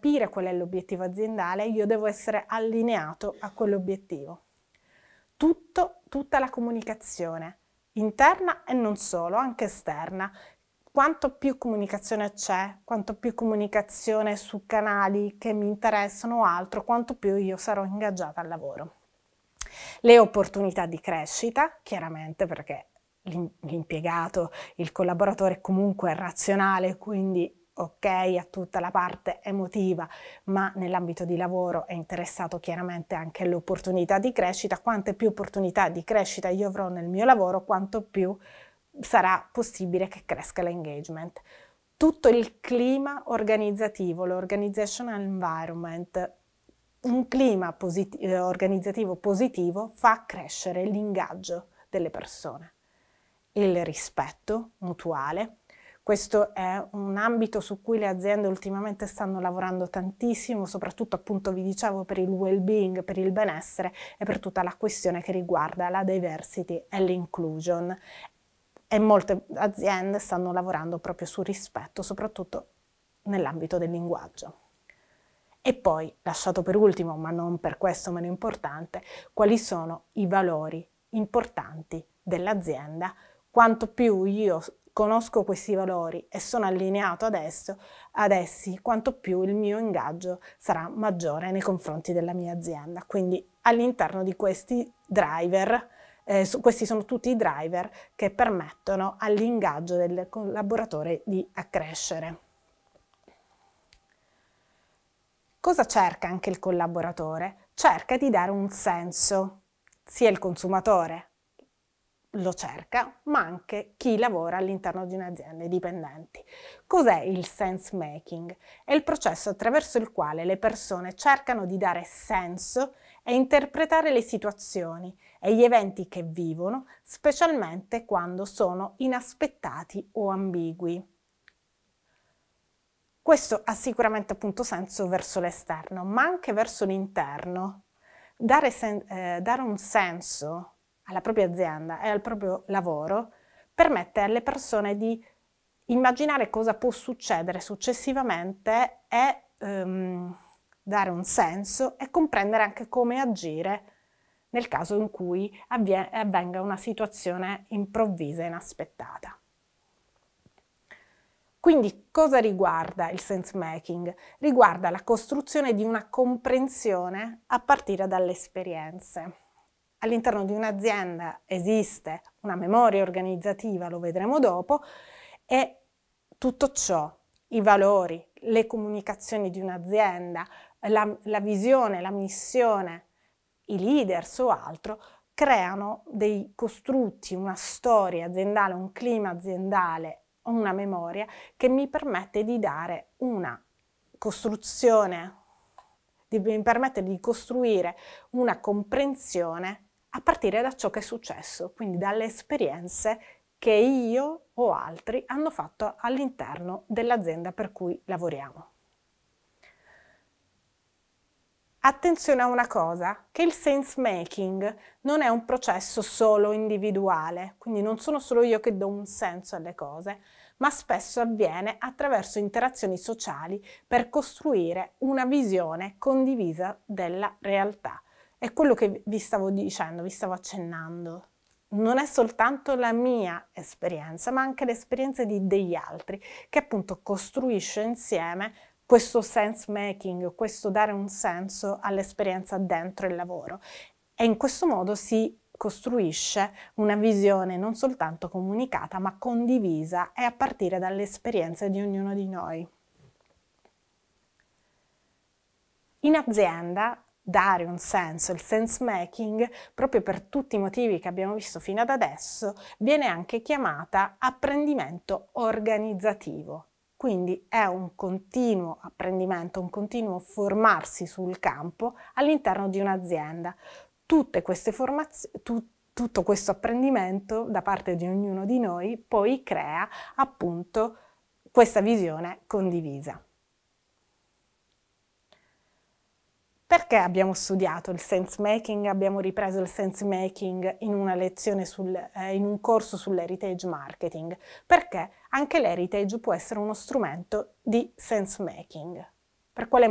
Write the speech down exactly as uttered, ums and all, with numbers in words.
capire qual è l'obiettivo aziendale, io devo essere allineato a quell'obiettivo. Tutto, tutta la comunicazione, interna e non solo, anche esterna. Quanto più comunicazione c'è, quanto più comunicazione su canali che mi interessano o altro, quanto più io sarò ingaggiata al lavoro. Le opportunità di crescita, chiaramente, perché l'impiegato, il collaboratore comunque è razionale, quindi ok a tutta la parte emotiva, ma nell'ambito di lavoro è interessato chiaramente anche alle opportunità di crescita. Quante più opportunità di crescita io avrò nel mio lavoro, quanto più sarà possibile che cresca l'engagement. Tutto il clima organizzativo, l'organizational environment, un clima posit- eh, organizzativo positivo fa crescere l'ingaggio delle persone. Il rispetto mutuale. Questo è un ambito su cui le aziende ultimamente stanno lavorando tantissimo, soprattutto appunto vi dicevo per il well-being, per il benessere e per tutta la questione che riguarda la diversity e l'inclusion. E molte aziende stanno lavorando proprio sul rispetto, soprattutto nell'ambito del linguaggio. E poi, lasciato per ultimo, ma non per questo meno importante, quali sono i valori importanti dell'azienda. Quanto più io conosco questi valori e sono allineato ad, esso, ad essi, quanto più il mio ingaggio sarà maggiore nei confronti della mia azienda. Quindi all'interno di questi driver, eh, questi sono tutti i driver che permettono all'ingaggio del collaboratore di accrescere. Cosa cerca anche il collaboratore? Cerca di dare un senso, sia il consumatore lo cerca, ma anche chi lavora all'interno di un'azienda, i dipendenti. Cos'è il sense making? È il processo attraverso il quale le persone cercano di dare senso e interpretare le situazioni e gli eventi che vivono, specialmente quando sono inaspettati o ambigui. Questo ha sicuramente appunto senso verso l'esterno, ma anche verso l'interno. Dare, sen- eh, dare un senso alla propria azienda e al proprio lavoro permette alle persone di immaginare cosa può succedere successivamente e ehm, dare un senso e comprendere anche come agire nel caso in cui avvie- avvenga una situazione improvvisa e inaspettata. Quindi cosa riguarda il sense making? Riguarda la costruzione di una comprensione a partire dalle esperienze. All'interno di un'azienda esiste una memoria organizzativa, lo vedremo dopo, e tutto ciò, i valori, le comunicazioni di un'azienda, la, la visione, la missione, i leaders o altro, creano dei costrutti, una storia aziendale, un clima aziendale, una memoria che mi permette di dare una costruzione, di, mi permette di costruire una comprensione a partire da ciò che è successo, quindi dalle esperienze che io o altri hanno fatto all'interno dell'azienda per cui lavoriamo. Attenzione a una cosa, che il sense making non è un processo solo individuale, quindi non sono solo io che do un senso alle cose, ma spesso avviene attraverso interazioni sociali per costruire una visione condivisa della realtà. È quello che vi stavo dicendo, vi stavo accennando. Non è soltanto la mia esperienza, ma anche l'esperienza di degli altri, che appunto costruisce insieme questo sense making, questo dare un senso all'esperienza dentro il lavoro. E in questo modo si costruisce una visione non soltanto comunicata, ma condivisa e a partire dalle esperienze di ognuno di noi. In azienda, dare un senso, il sense making, proprio per tutti i motivi che abbiamo visto fino ad adesso, viene anche chiamata apprendimento organizzativo. Quindi è un continuo apprendimento, un continuo formarsi sul campo all'interno di un'azienda. Tutte queste formazioni, tu, tutto questo apprendimento da parte di ognuno di noi poi crea appunto questa visione condivisa. Perché abbiamo studiato il sense making, abbiamo ripreso il sense making in una lezione, sul, eh, in un corso sull'heritage marketing? Perché anche l'heritage può essere uno strumento di sense making. Per quale